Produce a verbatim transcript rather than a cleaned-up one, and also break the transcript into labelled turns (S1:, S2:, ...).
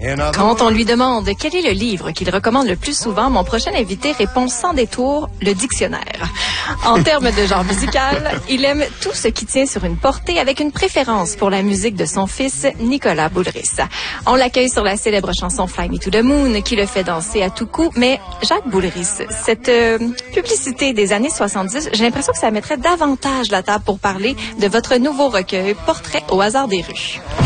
S1: Quand on lui demande quel est le livre qu'il recommande le plus souvent, mon prochain invité répond sans détour le dictionnaire. En termes de genre musical, il aime tout ce qui tient sur une portée avec une préférence pour la musique de son fils, Nicolas Boulris. On l'accueille sur la célèbre chanson Fly Me to the Moon qui le fait danser à tout coup, mais Jacques Boulris, cette euh, publicité des années soixante-dix, j'ai l'impression que ça mettrait davantage la table pour parler de votre nouveau recueil, Portrait au hasard des rues.